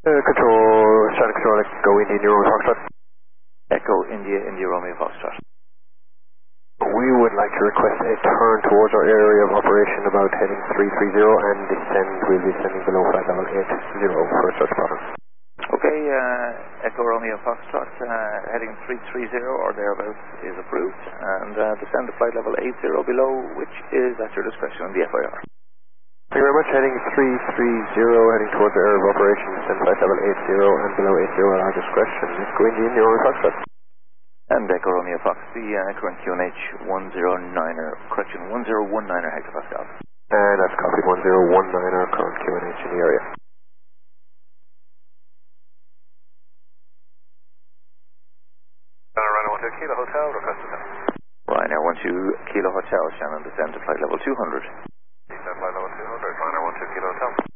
Control, Shannon Control, Echo India, Euro Foxtrot. Echo India, India Romeo Foxtrot. We would like to request a turn towards our area of operation about heading 330 and descend, we'll be descending below flight level 80 for a search pattern. Okay, Echo Romeo Foxtrot, heading 330 or thereabouts is approved, and descend to flight level 80 below, which is at your discretion on the FIR. Thank you very much, heading 330, heading towards our area of operation, descend flight level 80 and below 80 at our discretion. Let's go India, Euro Foxtrot. And Echo Romeo Fox, the current QNH 109er, correction, 1019er hectopascal. And that's copy 1019er, current QNH in the area. Ryanair 12 Kilo Hotel, request descent. Ryanair 12 Kilo Hotel, Shannon, descend to flight level 200. Descend flight level 200, Ryanair 12 Kilo Hotel.